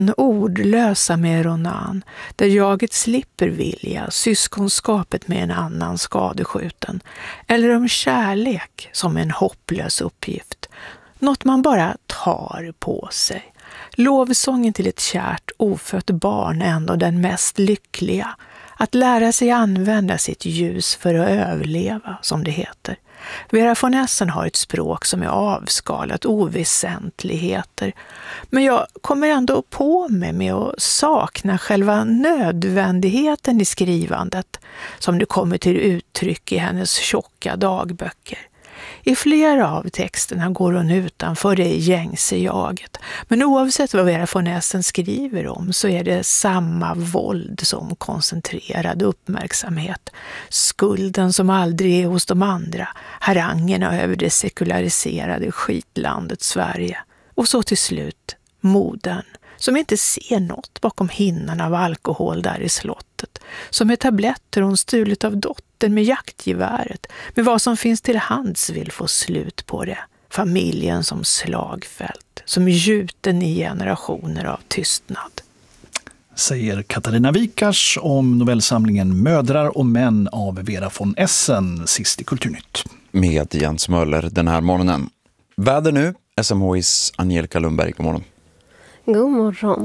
ordlösa med ronan, där jaget slipper vilja, syskonskapet med en annan skadeskjuten, eller om kärlek som en hopplös uppgift, något man bara tar på sig. Lovsången till ett kärt, ofött barn är ändå den mest lyckliga, att lära sig använda sitt ljus för att överleva, som det heter. Vera von Essen har ett språk som är avskalat oväsentligheter, men jag kommer ändå på mig med att sakna själva nödvändigheten i skrivandet som det kommer till uttryck i hennes tjocka dagböcker. I flera av texterna går hon utanför det gängse jaget, men oavsett vad Vera von Essen skriver om så är det samma våld som koncentrerad uppmärksamhet, skulden som aldrig är hos de andra, harangerna över det sekulariserade skitlandet Sverige. Och så till slut modern, som inte ser något bakom hinnan av alkohol där i slottet, som med tabletter hon stulit av dottern med jaktgeväret, med vad som finns till hands vill få slut på det. Familjen som slagfält, som gjuten i generationer av tystnad. Säger Katarina Wikars om novellsamlingen Mödrar och män av Vera von Essen, sist i Kulturnytt. Med Jens Möller den här morgonen. Väder nu, SMHIs Angelica Lundberg, god morgon. God morgon.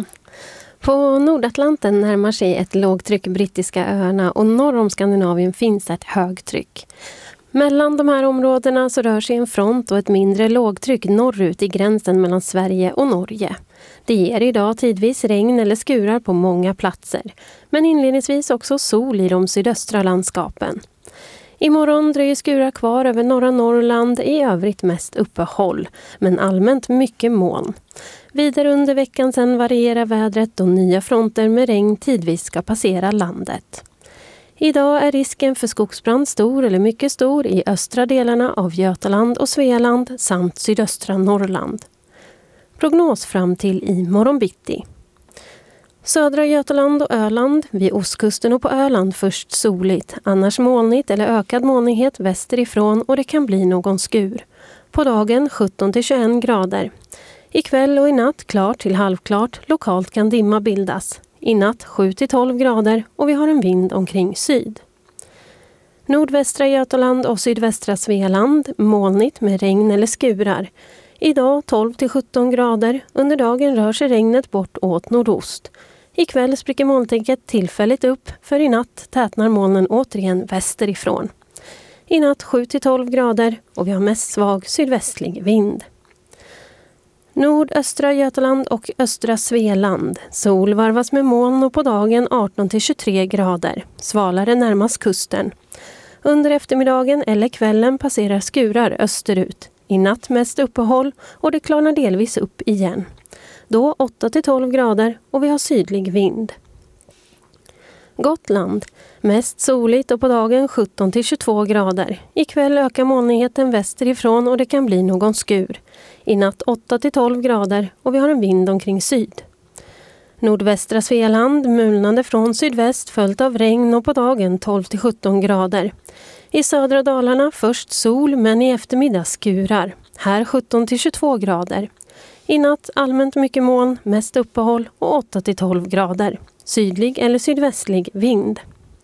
På Nordatlanten närmar sig ett lågtryck brittiska öarna och norr om Skandinavien finns ett högtryck. Mellan de här områdena så rör sig en front och ett mindre lågtryck norrut i gränsen mellan Sverige och Norge. Det ger idag tidvis regn eller skurar på många platser, men inledningsvis också sol i de sydöstra landskapen. Imorgon dröjer skurar kvar över norra Norrland, i övrigt mest uppehåll, men allmänt mycket moln. Vidare under veckan sen varierar vädret och nya fronter med regn tidvis ska passera landet. Idag är risken för skogsbrand stor eller mycket stor i östra delarna av Götaland och Svealand samt sydöstra Norrland. Prognos fram till imorgon bitti. Södra Götaland och Öland, vid ostkusten och på Öland först soligt, annars molnigt eller ökad molnighet västerifrån och det kan bli någon skur. På dagen 17-21 grader. Ikväll och i natt klart till halvklart, lokalt kan dimma bildas. I natt 7-12 grader och vi har en vind omkring syd. Nordvästra Götaland och sydvästra Svealand, molnigt med regn eller skurar. Idag 12-17 grader, under dagen rör sig regnet bort åt nordost. Ikväll spricker molntäcket tillfälligt upp, för i natt tätnar molnen återigen västerifrån. I natt 7-12 grader och vi har mest svag sydvästlig vind. Nordöstra Götaland och östra Svealand. Sol varvas med moln och på dagen 18-23 grader. Svalare närmast kusten. Under eftermiddagen eller kvällen passerar skurar österut. I natt mest uppehåll och det klarnar delvis upp igen. Då 8-12 grader och vi har sydlig vind. Gotland. Mest soligt och på dagen 17-22 grader. Ikväll ökar molnigheten västerifrån och det kan bli någon skur. I natt 8-12 grader och vi har en vind omkring syd. Nordvästra Svealand mulnande från sydväst följt av regn och på dagen 12-17 grader. I södra Dalarna först sol men i eftermiddag skurar. Här 17-22 grader. I natt allmänt mycket moln, mest uppehåll och 8-12 grader. Sydlig eller sydvästlig vind.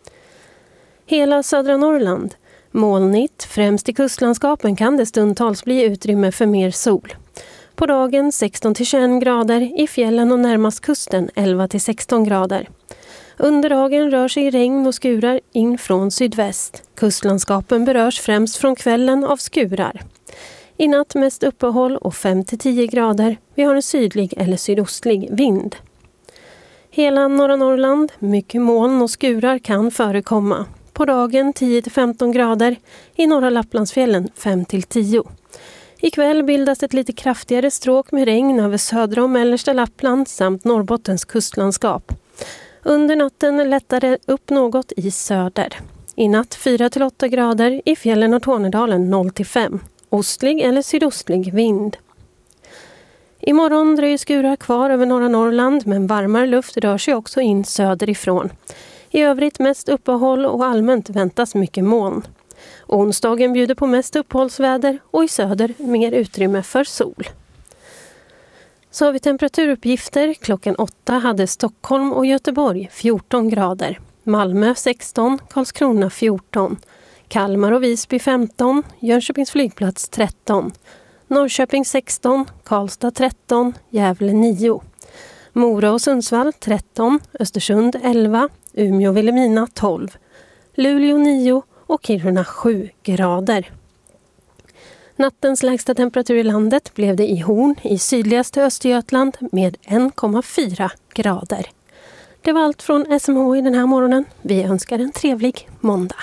Hela södra Norrland. Molnigt, främst i kustlandskapen kan det stundtals bli utrymme för mer sol. På dagen 16-21 grader, i fjällen och närmast kusten 11-16 grader. Under dagen rör sig regn och skurar in från sydväst. Kustlandskapen berörs främst från kvällen av skurar. I natt mest uppehåll och 5-10 grader. Vi har en sydlig eller sydostlig vind. Hela norra Norrland, mycket moln och skurar kan förekomma. På dagen 10-15 grader, i norra Lapplandsfjällen 5-10. Ikväll bildas ett lite kraftigare stråk med regn över södra och mellersta Lappland samt Norrbottens kustlandskap. Under natten lättar det upp något i söder. I natt 4-8 grader, i fjällen och Tornedalen 0-5. Ostlig eller sydostlig vind. Imorgon dröjer skurar kvar över norra Norrland men varmare luft rör sig också in söderifrån. I övrigt mest uppehåll och allmänt väntas mycket moln. Onsdagen bjuder på mest uppehållsväder och i söder mer utrymme för sol. Så har vi temperaturuppgifter. Klockan 8 hade Stockholm och Göteborg 14 grader. Malmö 16, Karlskrona 14. Kalmar och Visby 15, Jönköpings flygplats 13. Norrköping 16, Karlstad 13, Gävle 9. Mora och Sundsvall 13, Östersund 11, Umeå och Vilhelmina 12. Luleå 9 och Kiruna 7 grader. Nattens lägsta temperatur i landet blev det i Horn i sydligaste Östergötland med 1,4 grader. Det var allt från SMH i den här morgonen. Vi önskar en trevlig måndag.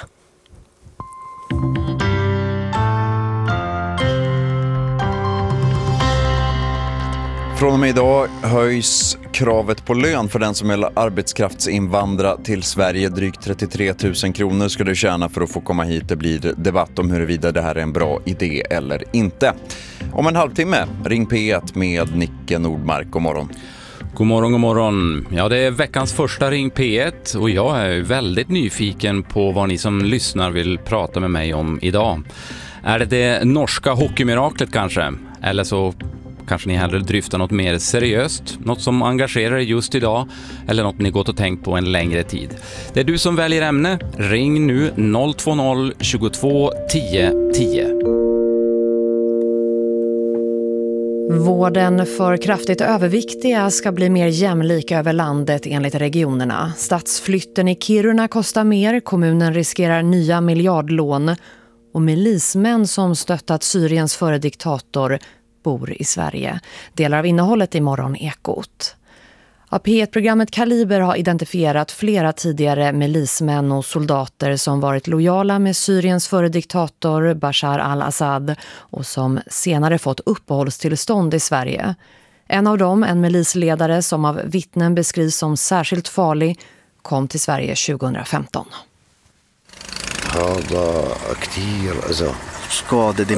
Från och med idag höjs kravet på lön för den som vill arbetskraftsinvandra till Sverige. Drygt 33 000 kronor ska du tjäna för att få komma hit. Det blir debatt om huruvida det här är en bra idé eller inte. Om en halvtimme, ring P1 med Nicke Nordmark. God morgon. God morgon, god morgon. Ja, det är veckans första Ring P1 och jag är väldigt nyfiken på vad ni som lyssnar vill prata med mig om idag. Är det norska hockeymiraklet kanske? Eller så kanske ni hellre dryftar något mer seriöst, något som engagerar er just idag eller något ni gått och tänkt på en längre tid. Det är du som väljer ämne. Ring nu 020 22 10 10. Vården för kraftigt överviktiga ska bli mer jämlik över landet enligt regionerna. Stadsflytten i Kiruna kostar mer, kommunen riskerar nya miljardlån och milismän som stöttat Syriens före diktator bor i Sverige. Delar av innehållet i Morgonekot. P1-programmet Kaliber har identifierat flera tidigare milismän och soldater som varit lojala med Syriens före diktator Bashar al-Assad och som senare fått uppehållstillstånd i Sverige. En av dem, en milisledare som av vittnen beskrivs som särskilt farlig, kom till Sverige 2015. Skadade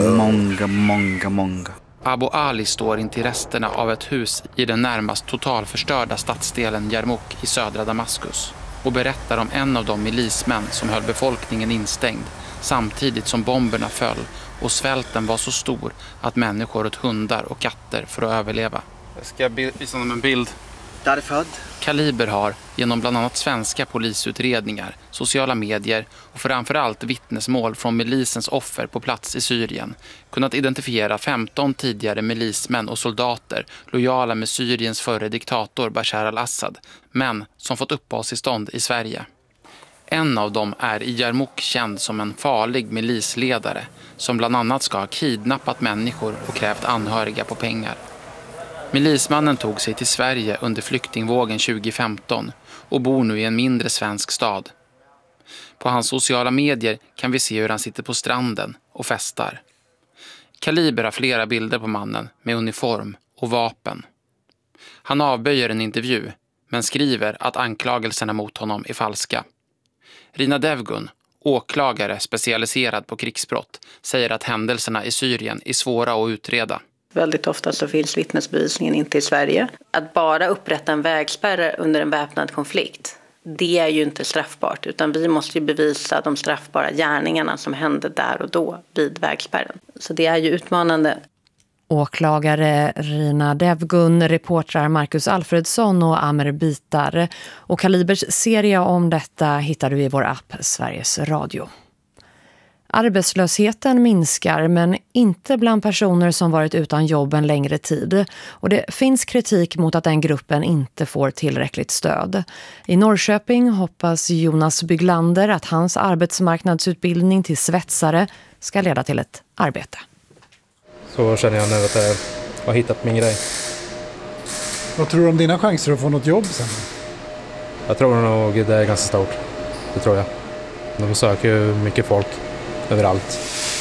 många. Abu Ali står intill resterna av ett hus i den närmast totalförstörda stadsdelen Jarmuk i södra Damaskus och berättar om en av de milismän som höll befolkningen instängd samtidigt som bomberna föll och svälten var så stor att människor åt hundar och katter för att överleva. Jag ska visa dem en bild. Där är född. Kaliber har genom bland annat svenska polisutredningar, sociala medier och framförallt vittnesmål från milisens offer på plats i Syrien kunnat identifiera 15 tidigare milismän och soldater lojala med Syriens före diktator Bashar al-Assad, men som fått uppehållstillstånd i Sverige. En av dem är i Jarmuk känd som en farlig milisledare som bland annat ska ha kidnappat människor och krävt anhöriga på pengar. Milismannen tog sig till Sverige under flyktingvågen 2015 och bor nu i en mindre svensk stad. På hans sociala medier kan vi se hur han sitter på stranden och festar. Kaliber har flera bilder på mannen med uniform och vapen. Han avböjer en intervju men skriver att anklagelserna mot honom är falska. Rina Devgun, åklagare specialiserad på krigsbrott, säger att händelserna i Syrien är svåra att utreda. Väldigt ofta så finns vittnesbevisningen inte i Sverige. Att bara upprätta en vägspärr under en väpnad konflikt, det är ju inte straffbart. Utan vi måste ju bevisa de straffbara gärningarna som hände där och då vid vägspärren. Så det är ju utmanande. Åklagare Rina Devgun, reportrar Marcus Alfredsson och Amer Bitar. Och Kalibers serie om detta hittar du i vår app Sveriges Radio. Arbetslösheten minskar men inte bland personer som varit utan jobb en längre tid. Och det finns kritik mot att den gruppen inte får tillräckligt stöd. I Norrköping hoppas Jonas Byglander att hans arbetsmarknadsutbildning till svetsare ska leda till ett arbete. Så känner jag nu att jag har hittat min grej. Vad tror du om dina chanser att få något jobb sen? Jag tror nog det är ganska stort. Det tror jag. De söker ju mycket folk överallt.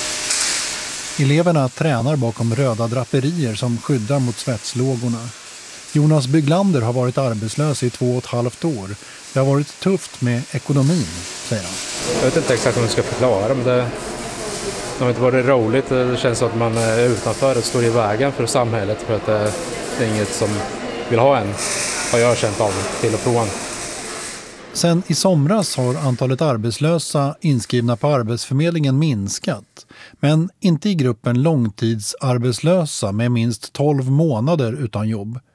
Eleverna tränar bakom röda draperier som skyddar mot svetslågorna. Jonas Byglander har varit arbetslös i 2,5 år. Det har varit tufft med ekonomin, säger han. Jag vet inte exakt hur jag ska förklara, men det har inte varit roligt. Det känns som att man är utanför och står i vägen för samhället för att det är inget som vill ha en, har jag känt av till och från. Sen i somras har antalet arbetslösa inskrivna på Arbetsförmedlingen minskat. Men inte i gruppen långtidsarbetslösa med minst 12 månader utan jobb.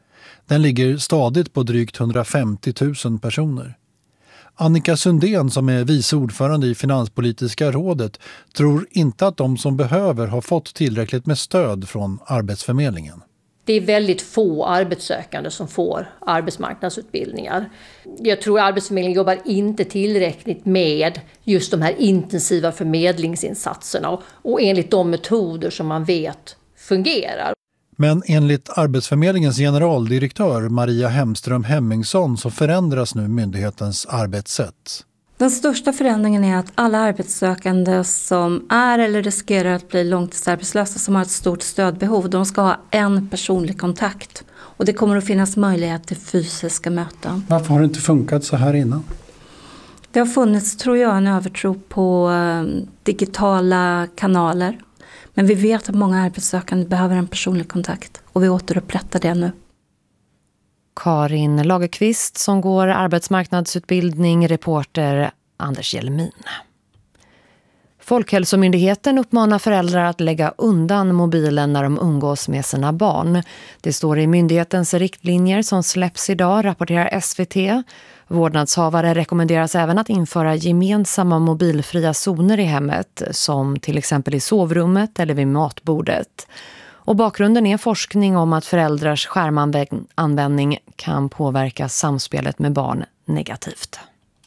Den ligger stadigt på drygt 150 000 personer. Annika Sundén, som är vice ordförande i Finanspolitiska rådet, tror inte att de som behöver har fått tillräckligt med stöd från Arbetsförmedlingen. Det är väldigt få arbetssökande som får arbetsmarknadsutbildningar. Jag tror att Arbetsförmedlingen jobbar inte tillräckligt med just de här intensiva förmedlingsinsatserna och enligt de metoder som man vet fungerar. Men enligt Arbetsförmedlingens generaldirektör Maria Hemström Hemmingsson så förändras nu myndighetens arbetssätt. Den största förändringen är att alla arbetssökande som är eller riskerar att bli långtidsarbetslösa som har ett stort stödbehov, de ska ha en personlig kontakt. Och det kommer att finnas möjlighet till fysiska möten. Varför har det inte funkat så här innan? Det har funnits, tror jag, en övertro på digitala kanaler. Men vi vet att många arbetssökande behöver en personlig kontakt och vi återupprättar det nu. Karin Lagerqvist som går arbetsmarknadsutbildning, reporter Anders Jelmin. Folkhälsomyndigheten uppmanar föräldrar att lägga undan mobilen när de umgås med sina barn. Det står i myndighetens riktlinjer som släpps idag, rapporterar SVT. Vårdnadshavare rekommenderas även att införa gemensamma mobilfria zoner i hemmet, som till exempel i sovrummet eller vid matbordet. Och bakgrunden är forskning om att föräldrars skärmanvändning kan påverka samspelet med barn negativt.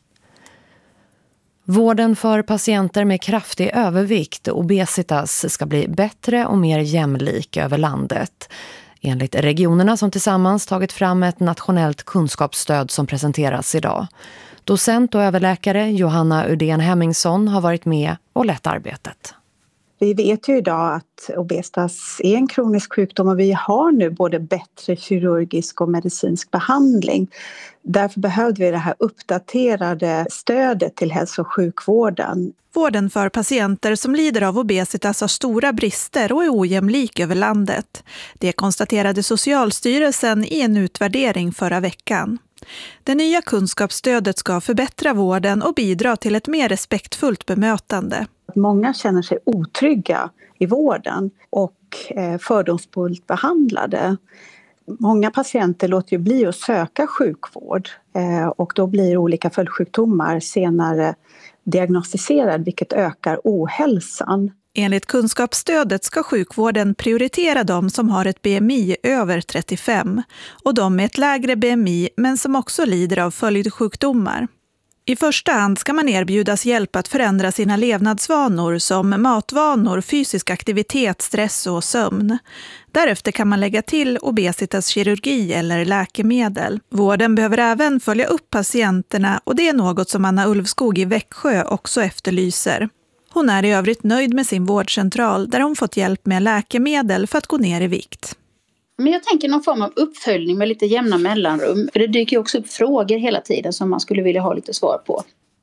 Vården för patienter med kraftig övervikt och obesitas ska bli bättre och mer jämlik över landet. Enligt regionerna som tillsammans tagit fram ett nationellt kunskapsstöd som presenteras idag. Docent och överläkare Johanna Udén Hemmingsson har varit med och lett arbetet. Vi vet ju idag att obesitas är en kronisk sjukdom och vi har nu både bättre kirurgisk och medicinsk behandling. Därför behövde vi det här uppdaterade stödet till hälso- och sjukvården. Vården för patienter som lider av obesitas har stora brister och är ojämlik över landet. Det konstaterade Socialstyrelsen i en utvärdering förra veckan. Det nya kunskapsstödet ska förbättra vården och bidra till ett mer respektfullt bemötande. Många känner sig otrygga i vården och fördomsfullt behandlade. Många patienter låter ju bli att söka sjukvård och då blir olika följdsjukdomar senare diagnostiserade, vilket ökar ohälsan. Enligt kunskapsstödet ska sjukvården prioritera de som har ett BMI över 35 och de med ett lägre BMI men som också lider av följdsjukdomar. I första hand ska man erbjudas hjälp att förändra sina levnadsvanor som matvanor, fysisk aktivitet, stress och sömn. Därefter kan man lägga till obesitaskirurgi eller läkemedel. Vården behöver även följa upp patienterna och det är något som Anna Ulfskog i Växjö också efterlyser. Hon är i övrigt nöjd med sin vårdcentral där hon fått hjälp med läkemedel för att gå ner i vikt. Men jag tänker någon form av uppföljning med lite jämna mellanrum. För det dyker ju också upp frågor hela tiden som man skulle vilja ha lite svar på.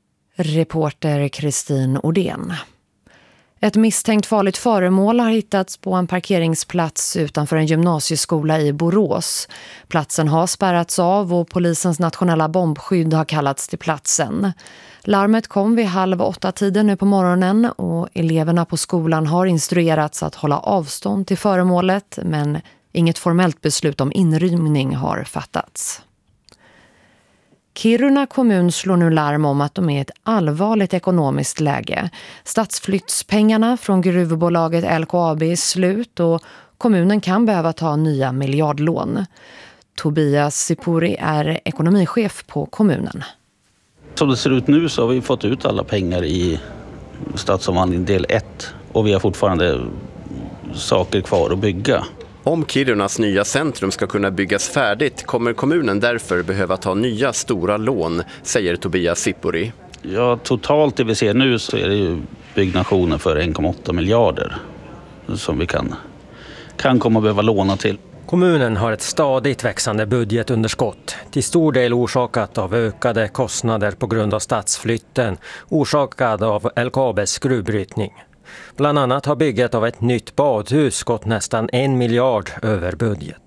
Reporter Kristin Odén. Ett misstänkt farligt föremål har hittats på en parkeringsplats utanför en gymnasieskola i Borås. Platsen har spärrats av och polisens nationella bombskydd har kallats till platsen. Larmet kom vid 7:30 nu på morgonen och eleverna på skolan har instruerats att hålla avstånd till föremålet, men inget formellt beslut om inrymning har fattats. Kiruna kommun slår nu larm om att de är i ett allvarligt ekonomiskt läge. Stadsflyttspengarna från gruvbolaget LKAB är slut och kommunen kan behöva ta nya miljardlån. Tobias Sipuri är ekonomichef på kommunen. Som det ser ut nu så har vi fått ut alla pengar i stadsomvandling del 1 och vi har fortfarande saker kvar att bygga. Om Kirunas nya centrum ska kunna byggas färdigt kommer kommunen därför behöva ta nya stora lån, säger Tobias Sipuri. Ja, totalt det vi ser nu så är det ju byggnationer för 1,8 miljarder som vi kan komma att behöva låna till. Kommunen har ett stadigt växande budgetunderskott, till stor del orsakat av ökade kostnader på grund av stadsflytten, orsakad av LKABs gruvbrytning. Bland annat har bygget av ett nytt badhus gått nästan 1 miljard över budget.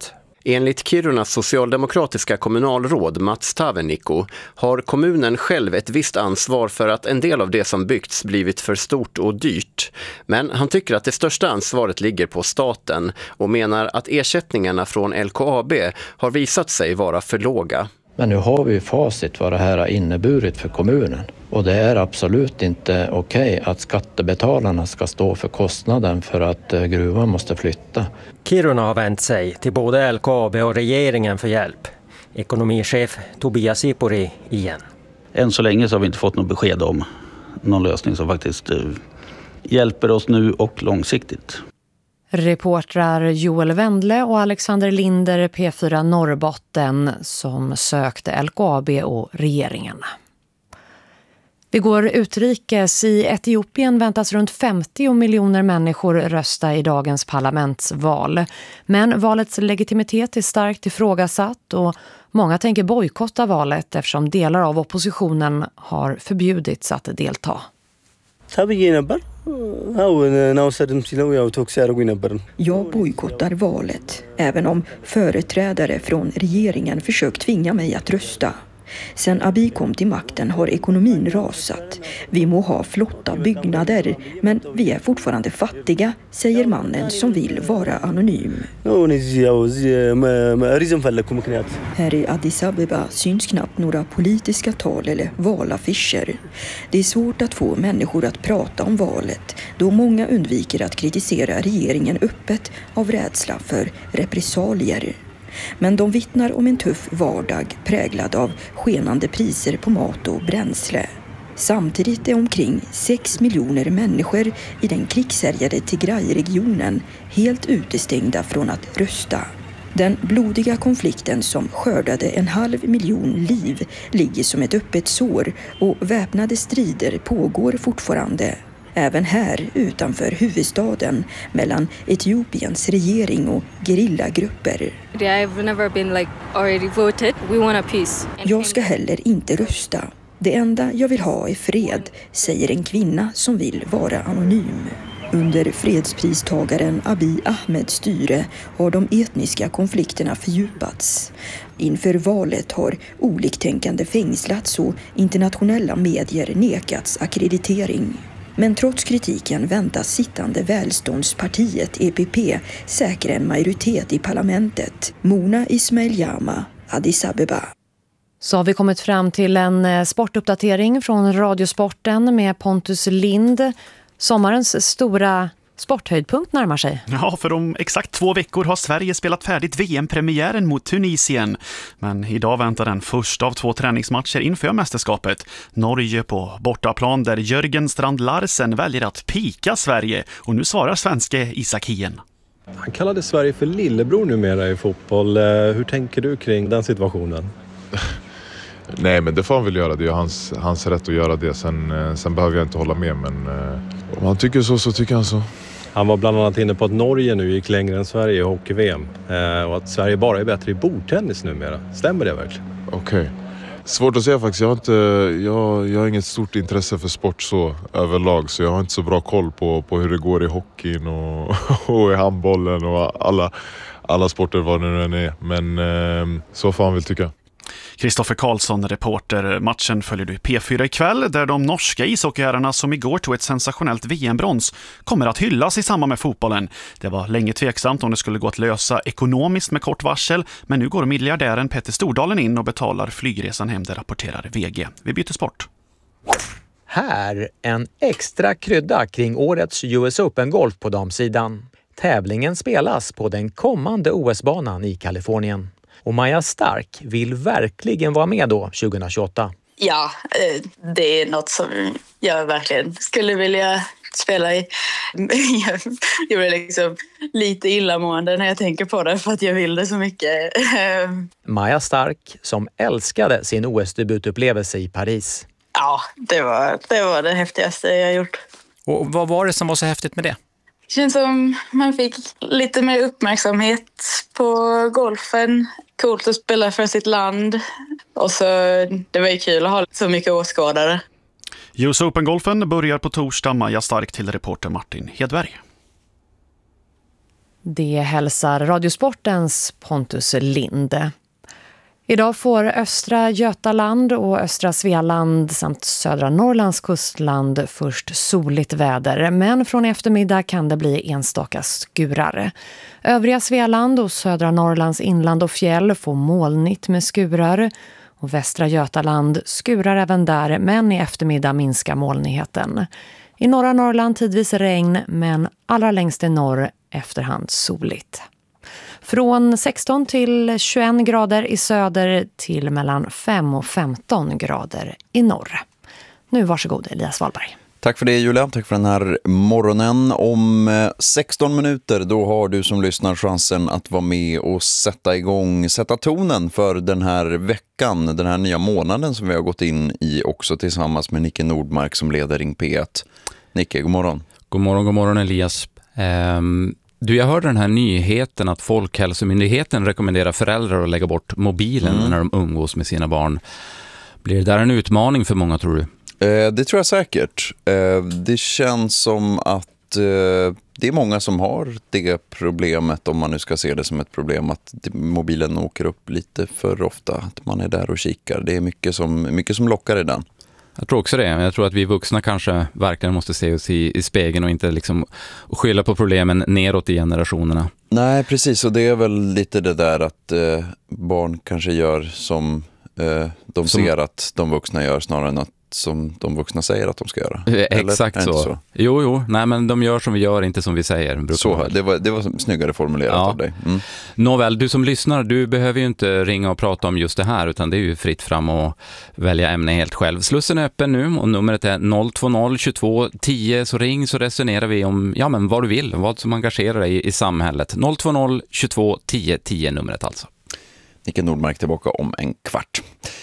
Enligt Kirunas socialdemokratiska kommunalråd Mats Tavenikko har kommunen själv ett visst ansvar för att en del av det som byggts blivit för stort och dyrt. Men han tycker att det största ansvaret ligger på staten och menar att ersättningarna från LKAB har visat sig vara för låga. Men nu har vi facit vad det här har inneburit för kommunen. Och det är absolut inte okej att skattebetalarna ska stå för kostnaden för att gruvan måste flytta. Kiruna har vänt sig till både LKAB och regeringen för hjälp. Ekonomichef Tobias Ipuri igen. Än så länge så har vi inte fått något besked om någon lösning som faktiskt hjälper oss nu och långsiktigt. Reportrar Joel Wendle och Alexander Linder, P4 Norrbotten, som sökte LKAB och regeringen. Vi går utrikes. I Etiopien väntas runt 50 miljoner människor rösta i dagens parlamentsval. Men valets legitimitet är starkt ifrågasatt och många tänker bojkotta valet eftersom delar av oppositionen har förbjudits att delta. Jag bojkottar valet, även om företrädare från regeringen försökt tvinga mig att rösta. Sen Abiy kom till makten har ekonomin rasat. Vi må ha flotta byggnader, men vi är fortfarande fattiga, säger mannen som vill vara anonym. Här i Addis Abeba syns knappt några politiska tal eller valaffischer. Det är svårt att få människor att prata om valet, då många undviker att kritisera regeringen öppet av rädsla för repressalier. Men de vittnar om en tuff vardag präglad av skenande priser på mat och bränsle. Samtidigt är omkring 6 miljoner människor i den krigshärjade Tigray-regionen helt utestängda från att rösta. Den blodiga konflikten som skördade 500 000 liv ligger som ett öppet sår och väpnade strider pågår fortfarande. Även här utanför huvudstaden mellan Etiopiens regering och gerillagrupper. Jag ska heller inte rösta. Det enda jag vill ha är fred, säger en kvinna som vill vara anonym. Under fredspristagaren Abiy Ahmeds styre har de etniska konflikterna fördjupats. Inför valet har oliktänkande fängslats och internationella medier nekats akkreditering. Men trots kritiken väntas sittande välståndspartiet EPP säkra en majoritet i parlamentet. Mona Ismail Jama, Addis Abeba. Så har vi kommit fram till en sportuppdatering från Radiosporten med Pontus Lind. Sommarens stora sporthöjdpunkt närmar sig. Ja, för om exakt 2 veckor har Sverige spelat färdigt VM-premiären mot Tunisien. Men idag väntar den första av 2 träningsmatcher inför mästerskapet. Norge på bortaplan där Jörgen Strand Larsen väljer att pika Sverige. Och nu svarar svenske Isak Hien. Han kallade Sverige för lillebror numera i fotboll. Hur tänker du kring den situationen? Nej, men det får han väl göra. Det är hans rätt att göra det. Sen behöver jag inte hålla med, men om han tycker så tycker han så. Han var bland annat inne på att Norge nu gick längre än Sverige i hockey-VM. Och att Sverige bara är bättre i bordtennis numera. Stämmer det verkligen? Okej. Svårt att säga faktiskt. Jag har inget stort intresse för sport så överlag. Så jag har inte så bra koll på hur det går i hockeyn och i handbollen och alla sporter vad det nu än är. Men så får han väl tycka. Kristoffer Karlsson, reporter. Matchen följer du i P4 ikväll där de norska ishockeyherrarna som igår tog ett sensationellt VM-brons kommer att hyllas i samband med fotbollen. Det var länge tveksamt om det skulle gå att lösa ekonomiskt med kort varsel, men nu går miljardären Petter Stordalen in och betalar flygresan hem, det rapporterar VG. Vi byter sport. Här en extra krydda kring årets US Open-golf på damsidan. Tävlingen spelas på den kommande OS-banan i Kalifornien. Och Maja Stark vill verkligen vara med då 2028. Ja, det är något som jag verkligen skulle vilja spela i. Jag gjorde liksom lite illamående när jag tänker på det för att jag vill det så mycket. Maja Stark som älskade sin OS-debutupplevelse i Paris. Ja, det var det häftigaste jag gjort. Och vad var det som var så häftigt med det? Det känns som man fick lite mer uppmärksamhet på golfen. Coolt att spela för sitt land. Och så det var ju kul att ha så mycket åskådare. US Open-golfen börjar på torsdag. Maja Stark till reporter Martin Hedberg. Det hälsar Radiosportens Pontus Lind. Idag får östra Götaland och östra Svealand samt södra Norrlands kustland först soligt väder, men från eftermiddag kan det bli enstaka skurar. Övriga Svealand och södra Norrlands inland och fjäll får molnigt med skurar, och västra Götaland skurar även där, men i eftermiddag minskar molnigheten. I norra Norrland tidvis regn, men allra längst i norr efterhand soligt. Från 16 till 21 grader i söder till mellan 5 och 15 grader i norr. Nu varsågod Elias Wahlberg. Tack för det Julia, tack för den här morgonen. Om 16 minuter då har du som lyssnar chansen att vara med och sätta tonen för den här veckan, den här nya månaden som vi har gått in i också tillsammans med Nicke Nordmark som leder Ring P1. Nicke, god morgon. God morgon Elias. Jag hörde den här nyheten att Folkhälsomyndigheten rekommenderar föräldrar att lägga bort mobilen när de umgås med sina barn. Blir det där en utmaning för många, tror du? Det tror jag säkert. Det känns som att det är många som har det problemet, om man nu ska se det som ett problem, att mobilen åker upp lite för ofta, att man är där och kikar. Det är mycket som lockar i den. Jag tror också det. Jag tror att vi vuxna kanske verkligen måste se oss i spegeln och inte liksom skylla på problemen neråt i generationerna. Nej, precis. Och det är väl lite det där att barn kanske gör som de ser att de vuxna gör snarare än att som de vuxna säger att de ska göra. Exakt så. Jo. Nej, men de gör som vi gör, inte som vi säger. Så, det var snyggare formulerat av dig. Mm. Nåväl, du som lyssnar, du behöver ju inte ringa och prata om just det här, utan det är ju fritt fram och välja ämne helt själv. Slussen är öppen nu och numret är 020 22 10, så ring så resonerar vi om vad du vill, vad som engagerar dig i samhället. 020 22 10 10 numret alltså. Nicke Nordmark tillbaka om en kvart.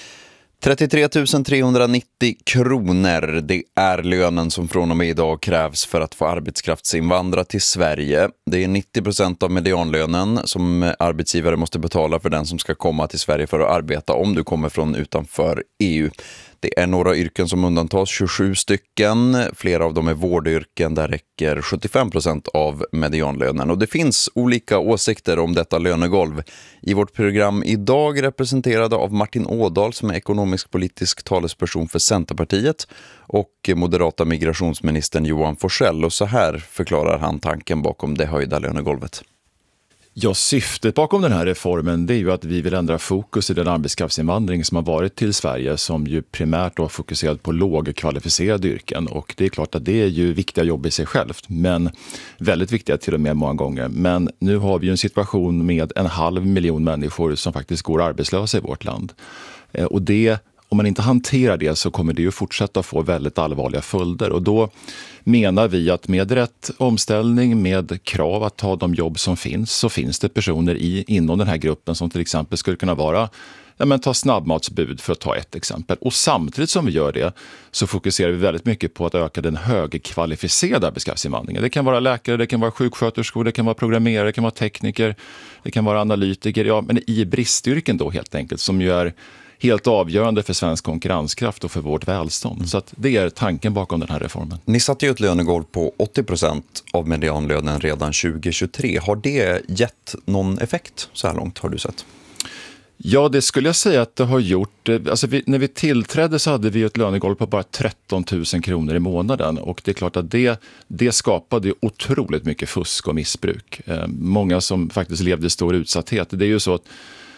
33 390 kronor, det är lönen som från och med idag krävs för att få arbetskraftsinvandra till Sverige. Det är 90% av medianlönen som arbetsgivare måste betala för den som ska komma till Sverige för att arbeta om du kommer från utanför EU. Det är några yrken som undantas, 27 stycken. Flera av dem är vårdyrken, där räcker 75% av medianlönen. Och det finns olika åsikter om detta lönegolv. I vårt program idag representerade av Martin Ådahl som är ekonomisk-politisk talesperson för Centerpartiet och moderata migrationsministern Johan Forssell. Och så här förklarar han tanken bakom det höjda lönegolvet. Ja, syftet bakom den här reformen det är ju att vi vill ändra fokus i den arbetskraftsinvandring som har varit till Sverige, som ju primärt har fokuserat på lågkvalificerade yrken. Och det är klart att det är ju viktiga jobb i sig självt, men väldigt viktiga till och med många gånger. Men nu har vi ju en situation med 500 000 människor som faktiskt går arbetslösa i vårt land. Och det, om man inte hanterar det, så kommer det ju fortsätta få väldigt allvarliga följder. Och då menar vi att med rätt omställning, med krav att ta de jobb som finns, så finns det personer inom den här gruppen som till exempel skulle kunna vara ta snabbmatsbud, för att ta ett exempel. Och samtidigt som vi gör det så fokuserar vi väldigt mycket på att öka den högkvalificerade arbetskraftsinvandringen. Det kan vara läkare, det kan vara sjuksköterskor, det kan vara programmerare, det kan vara tekniker, det kan vara analytiker. Men i bristyrken då helt enkelt, som ju är helt avgörande för svensk konkurrenskraft och för vårt välstånd. Så att det är tanken bakom den här reformen. Ni satte ju ett lönegolv på 80% av medianlönen redan 2023. Har det gett någon effekt så här långt, har du sett? Ja, det skulle jag säga att det har gjort. Alltså när vi tillträdde så hade vi ett lönegolv på bara 13 000 kronor i månaden. Och det är klart att det skapade otroligt mycket fusk och missbruk. Många som faktiskt levde i stor utsatthet. Det är ju så att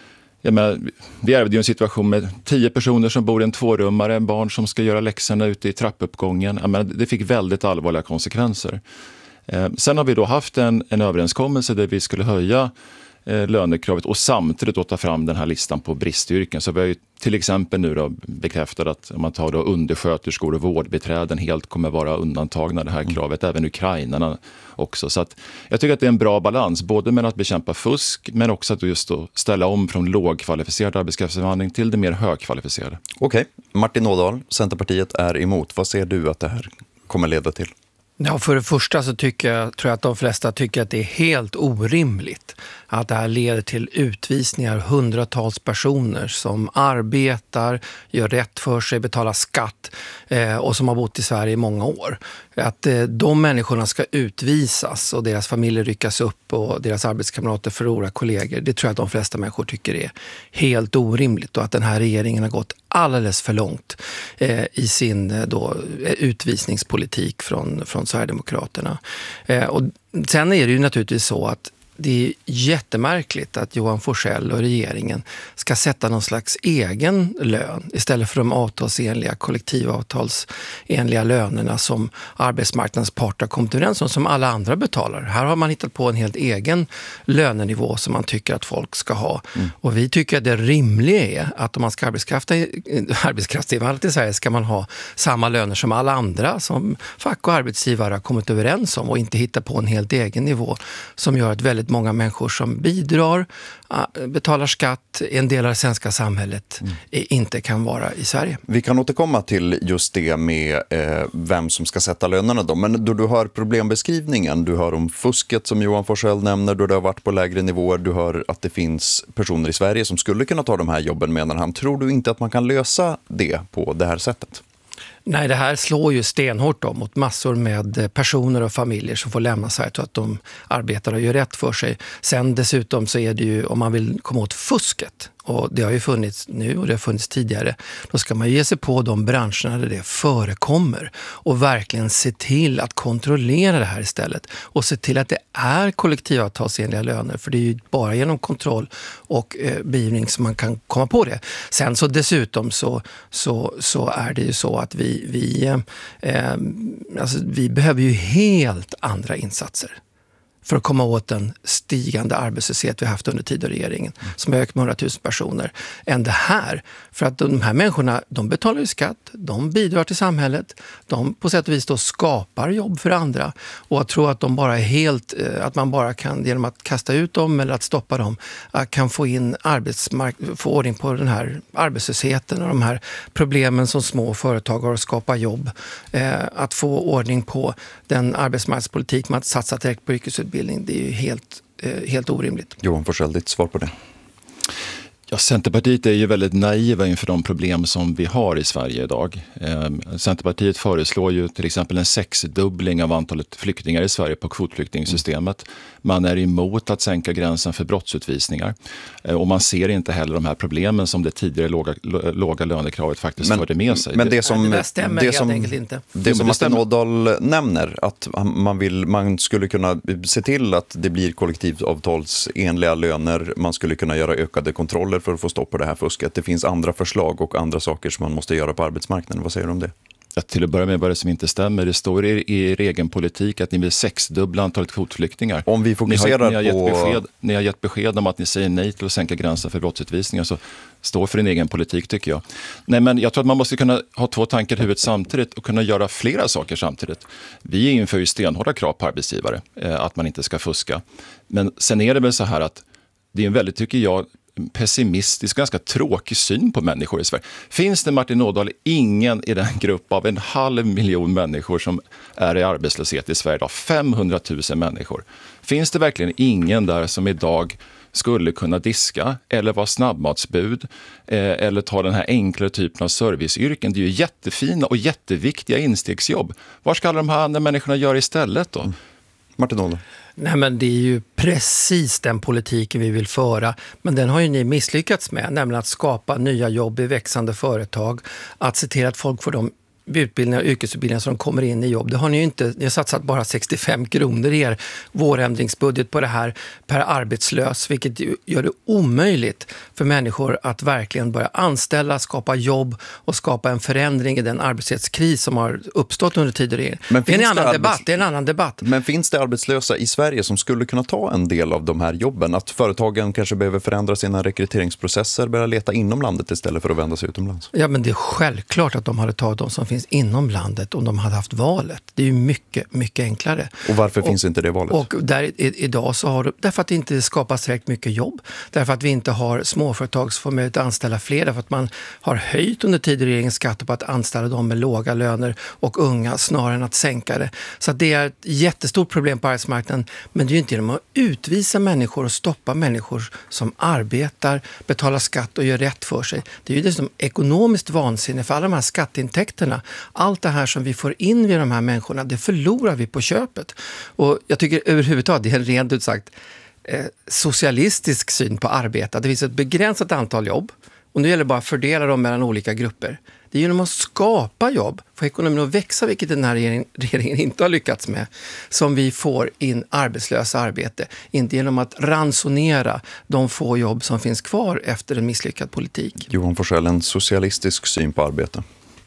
vi ärvde ju en situation med 10 personer som bor i en 2-rummare, en barn som ska göra läxorna ute i trappuppgången. Det fick väldigt allvarliga konsekvenser. Sen har vi då haft en överenskommelse där vi skulle höja lönekravet och samtidigt då ta fram den här listan på bristyrken. Så vi har ju till exempel nu då bekräftat att om man tar då undersköterskor och vårdbiträden helt kommer vara undantagna det här kravet, även ukrainarna också. Så att jag tycker att det är en bra balans, både med att bekämpa fusk men också att just då ställa om från lågkvalificerad arbetskraftsinvandring till det mer högkvalificerade. Okej. Martin Ådahl, Centerpartiet är emot. Vad ser du att det här kommer leda till? Ja, för det första så tror jag att de flesta tycker att det är helt orimligt att det här leder till utvisningar hundratals personer som arbetar, gör rätt för sig, betalar skatt och som har bott i Sverige i många år. Att de människorna ska utvisas och deras familjer ryckas upp och deras arbetskamrater förlorar kollegor, det tror jag att de flesta människor tycker är helt orimligt, och att den här regeringen har gått alldeles för långt i sin utvisningspolitik från Sverigedemokraterna. Och sen är det ju naturligtvis så att det är jättemärkligt att Johan Forssell och regeringen ska sätta någon slags egen lön istället för de avtalsenliga, kollektivavtalsenliga lönerna som arbetsmarknadens parter har kommit överens om, som alla andra betalar. Här har man hittat på en helt egen lönenivå som man tycker att folk ska ha. Och vi tycker att det rimliga är att om man ska arbetskraftsinvandra till Sverige ska man ha samma löner som alla andra som fack och arbetsgivare har kommit överens om, och inte hitta på en helt egen nivå som gör att väldigt många människor som bidrar, betalar skatt, en del av det svenska samhället inte kan vara i Sverige. Vi kan återkomma till just det med vem som ska sätta lönerna då. Men då du hör problembeskrivningen, du hör om fusket som Johan Forssell nämner, då det har varit på lägre nivåer, du hör att det finns personer i Sverige som skulle kunna ta de här jobben, menar han. Tror du inte att man kan lösa det på det här sättet? Nej, det här slår ju stenhårt mot massor med personer och familjer som får lämna Sverige så att de arbetar och gör rätt för sig. Sen dessutom så är det ju, om man vill komma åt fusket, och det har ju funnits nu och det har funnits tidigare, då ska man ge sig på de branscherna där det förekommer och verkligen se till att kontrollera det här istället och se till att det är kollektivavtalsenliga löner, för det är ju bara genom kontroll och beivring som man kan komma på det. Sen så dessutom så är det ju så att vi behöver ju helt andra insatser för att komma åt den stigande arbetslöshet vi har haft under Tidöregeringen, som har ökat med 100 000 personer, än det här. För att de här människorna, de betalar ju skatt, de bidrar till samhället, de på sätt och vis då skapar jobb för andra. Och att tro att de bara är att man bara kan, genom att kasta ut dem eller att stoppa dem, kan få in få ordning på den här arbetslösheten och de här problemen som små företag har att skapa jobb. Att få ordning på den arbetsmarknadspolitik med att satsa direkt på yrkesutbildning, det är ju helt orimligt. Johan Forssell, ditt svar på det? Ja, Centerpartiet är ju väldigt naiva inför de problem som vi har i Sverige idag. Centerpartiet föreslår ju till exempel en 6-dubbling av antalet flyktingar i Sverige på kvotflyktingsystemet. Man är emot att sänka gränsen för brottsutvisningar. Och man ser inte heller de här problemen som det tidigare låga lönekravet faktiskt förde med sig. Men det stämmer helt enkelt inte. Det som Martin Ådahl nämner, att man skulle kunna se till att det blir kollektivavtalsenliga löner, man skulle kunna göra ökade kontroller för att få stopp på det här fusket. Det finns andra förslag och andra saker som man måste göra på arbetsmarknaden. Vad säger du om det? Ja, till att börja med vad det som inte stämmer. Det står i er egen politik att ni vill 6-dubbla antalet kvotflyktingar. Om vi fokuserar ni har gett besked om att ni säger nej till att sänka gränsen för brottsutvisningar, så stå för din egen politik, tycker jag. Nej, men jag tror att man måste kunna ha två tankar i huvudet samtidigt och kunna göra flera saker samtidigt. Vi inför ju stenhårda krav på arbetsgivare att man inte ska fuska. Men sen är det väl så här att det är en väldigt, tycker jag, pessimistisk, ganska tråkig syn på människor i Sverige. Finns det, Martin Ådahl, ingen i den grupp av 500 000 människor som är i arbetslöshet i Sverige idag? 500 000 människor. Finns det verkligen ingen där som idag skulle kunna diska eller vara snabbmatsbud eller ta den här enklare typen av serviceyrken? Det är ju jättefina och jätteviktiga instegsjobb. Vad ska alla de här andra människorna göra istället då? Martin Ådahl. Nej, men det är ju precis den politiken vi vill föra, men den har ju ni misslyckats med, nämligen att skapa nya jobb i växande företag, att se till att folk får de utbildningar och yrkesutbildningar som kommer in i jobb. Det har ni ju inte. Ni har satsat bara 65 kronor i er vårändringsbudget på det här per arbetslös, vilket gör det omöjligt för människor att verkligen börja anställa, skapa jobb och skapa en förändring i den arbetslöshetskris som har uppstått under tidigare. Det är en annan debatt. Men finns det arbetslösa i Sverige som skulle kunna ta en del av de här jobben? Att företagen kanske behöver förändra sina rekryteringsprocesser, börja leta inom landet istället för att vända sig utomlands? Ja, men det är självklart att de hade tagit de som finns finns inom landet om de hade haft valet. Det är ju mycket, mycket enklare. Och varför finns inte det valet? Och idag så har därför att det inte skapas tillräckligt mycket jobb. Därför att vi inte har småföretag som får möjlighet att anställa fler. Därför att man har höjt under tid regeringens skatter på att anställa dem med låga löner och unga snarare än att sänka det. Så att det är ett jättestort problem på arbetsmarknaden. Men det är ju inte genom att utvisa människor och stoppa människor som arbetar, betalar skatt och gör rätt för sig. Det är ju dessutom ekonomiskt vansinne för alla de här skatteintäkterna. Allt det här som vi får in vid de här människorna, det förlorar vi på köpet. Och jag tycker överhuvudtaget det är en rent ut sagt socialistisk syn på arbete. Det finns ett begränsat antal jobb och nu gäller det bara att fördela dem mellan olika grupper. Det är genom att skapa jobb, få ekonomin att växa, vilket den här regeringen inte har lyckats med, som vi får in arbetslösa arbete. Inte genom att ransonera de få jobb som finns kvar efter en misslyckad politik. Johan Forssell, en socialistisk syn på arbete.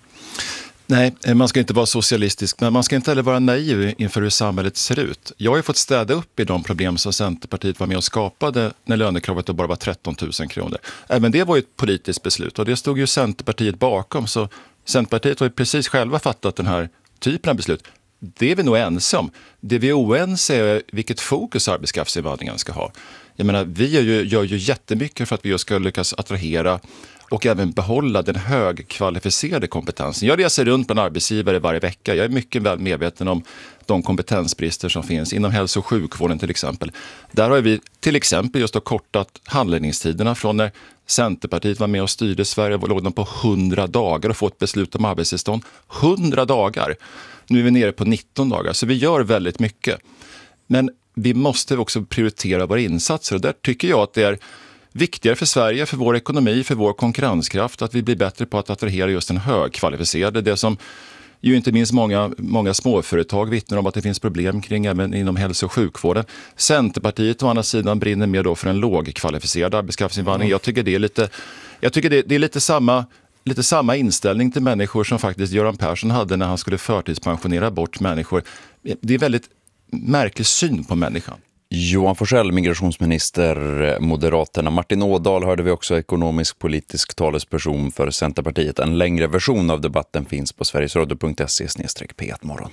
Nej, man ska inte vara socialistisk, men man ska inte heller vara naiv inför hur samhället ser ut. Jag har ju fått städa upp i de problem som Centerpartiet var med och skapade när lönekravet bara var 13 000 kronor. Även det var ju ett politiskt beslut och det stod ju Centerpartiet bakom. Så Centerpartiet har ju precis själva fattat den här typen av beslut. Det är vi nog ense om. Det vi är oense är vilket fokus arbetskraftsinvandringen ska ha. Jag menar, vi gör ju jättemycket för att vi ska lyckas attrahera och även behålla den högkvalificerade kompetensen. Jag reser runt bland arbetsgivare varje vecka. Jag är mycket väl medveten om de kompetensbrister som finns inom hälso- och sjukvården till exempel. Där har vi till exempel just kortat handläggningstiderna från när Centerpartiet var med och styrde Sverige. Låg de på 100 dagar och få ett beslut om arbetstillstånd. 100 dagar! Nu är vi nere på 19 dagar, så vi gör väldigt mycket. Men vi måste också prioritera våra insatser och där tycker jag att det är viktigare för Sverige, för vår ekonomi, för vår konkurrenskraft att vi blir bättre på att attrahera just en högkvalificerade. Det som ju inte minst många småföretag vittnar om att det finns problem kring även inom hälso- och sjukvården. Centerpartiet å andra sidan brinner mer då för en lågkvalificerad arbetskraftsinvandring. Jag tycker det är lite samma inställning till människor som faktiskt Göran Persson hade när han skulle förtidspensionera bort människor. Det är väldigt märklig syn på människan. Johan Forssell, migrationsminister, Moderaterna. Martin Ådahl hörde vi också, ekonomisk-politisk talesperson för Centerpartiet. En längre version av debatten finns på sverigesradio.se/P1morgon.